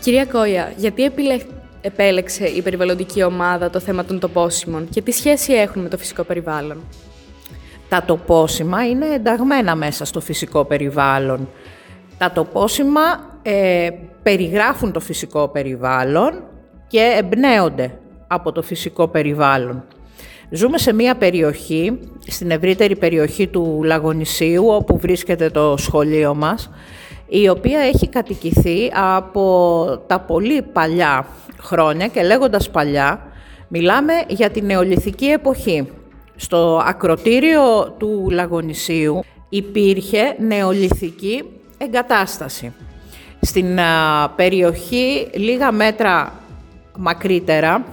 Κυρία Κόια, γιατί επέλεξε η περιβαλλοντική ομάδα το θέμα των τοπόσιμων και τι σχέση έχουν με το φυσικό περιβάλλον? Τα τοπόσιμα είναι ενταγμένα μέσα στο φυσικό περιβάλλον. Τα τοπόσιμα περιγράφουν το φυσικό περιβάλλον και εμπνέονται από το φυσικό περιβάλλον. Ζούμε σε μια περιοχή, στην ευρύτερη περιοχή του Λαγονησίου, όπου βρίσκεται το σχολείο μας, η οποία έχει κατοικηθεί από τα πολύ παλιά χρόνια, και λέγοντας παλιά, μιλάμε για την νεολιθική εποχή. Στο ακρωτήριο του Λαγονησίου υπήρχε νεολιθική εγκατάσταση. Στην περιοχή λίγα μέτρα μακρύτερα